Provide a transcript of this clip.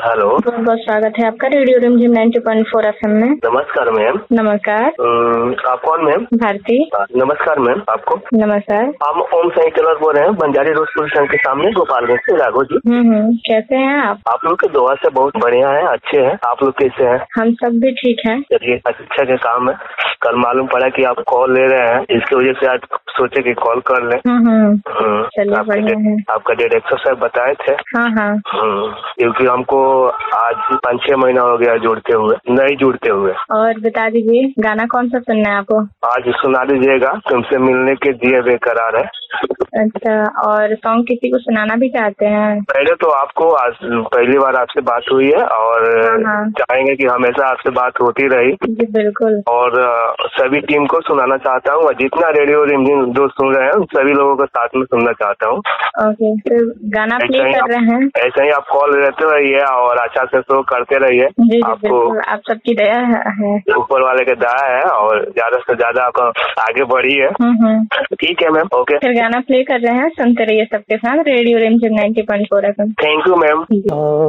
Hello. बहुत बहुत स्वागत है आपका रेडियो रिमझिम 90.4 FM में। नमस्कार मैम। नमस्कार। आप कौन मैम? भारती। नमस्कार मैम आपको। नमस्कार। हम ओम साई टेलर बोल रहे हैं, बंजारी रोड पुलिस स्टेशन के सामने, गोपालगंज से। राघव जी। कैसे हैं आप? आप लोग के दुआ से बहुत बढ़िया है, अच्छे हैं। आप लोग कैसे हैं? हम सब भी ठीक हैं। चलिए, अच्छा के काम है। कल मालूम पड़ा कि आप कॉल ले रहे हैं, इसकी वजह से आज सोचे कि कॉल कर लें। चलिए बढ़िया है। आपका डायरेक्टर साहब बताए थे। हाँ। क्योंकि हमको आज 5-6 महीना हो गया जुड़ते हुए, नहीं जुड़ते हुए। और बता दीजिए गाना कौन सा सुनना है आपको? आज सुना दीजिएगा, तुमसे मिलने के दिए बेकरार है। अच्छा, और सॉन्ग किसी को सुनाना भी चाहते हैं? पहले तो आपको आज पहली बार आपसे बात हुई है और चाहेंगे कि हमेशा आपसे बात होती रही। जी बिल्कुल। और सभी टीम को सुनाना चाहता हूँ, और जितना रेडियो रिमझिम दोस्त सुन रहे हैं उन सभी लोगों को साथ में सुनना चाहता हूँ। ओके, तो गाना प्ले कर रहे हैं। ऐसा ही आप कॉल लेते रहिए और अच्छा से शो करते रहिए। जी आपको आप सबकी दया है, ऊपर वाले के दया है, और ज्यादा से ज्यादा आप आगे बढ़िए। ठीक है मैम, ओके। फिर गाना प्ले कर रहे हैं, सुनते रहिए सबके साथ रेडियो रिमझिम 90.4 FM। Thank you ma'am.